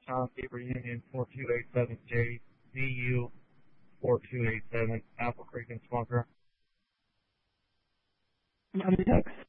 Tom, Beaver Union 4287J, DU 4287, Apple Creek and Smucker. I'm next.